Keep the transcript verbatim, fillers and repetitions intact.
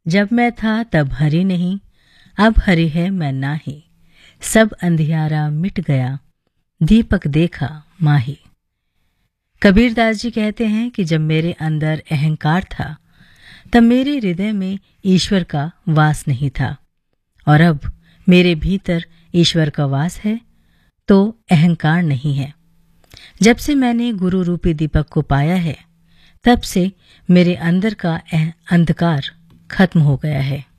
जब मैं था तब हरि नहीं, अब हरि है मैं नाही। सब अंधियारा मिट गया, दीपक देखा माही। कबीरदास जी कहते हैं कि जब मेरे अंदर अहंकार था तब मेरे हृदय में ईश्वर का वास नहीं था, और अब मेरे भीतर ईश्वर का वास है तो अहंकार नहीं है। जब से मैंने गुरु रूपी दीपक को पाया है, तब से मेरे अंदर का अंधकार खत्म हो गया है।